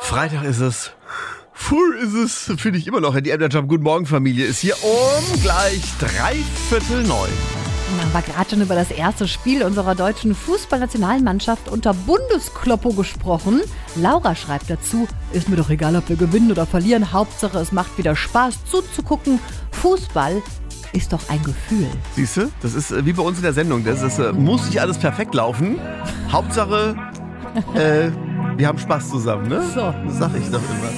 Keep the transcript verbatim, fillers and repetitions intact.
Freitag ist es. Full ist es, finde ich immer noch. Die Emder Job Guten Morgen Familie ist hier um gleich dreiviertel neun. Wir haben gerade schon über das erste Spiel unserer deutschen Fußballnationalmannschaft unter Bundeskloppo gesprochen. Laura schreibt dazu, ist mir doch egal, ob wir gewinnen oder verlieren. Hauptsache, es macht wieder Spaß zuzugucken. Fußball ist doch ein Gefühl. Siehst du, das ist äh, wie bei uns in der Sendung. Das ist, äh, muss nicht alles perfekt laufen. Hauptsache, äh, wir haben Spaß zusammen, ne? So. Das sag ich doch immer.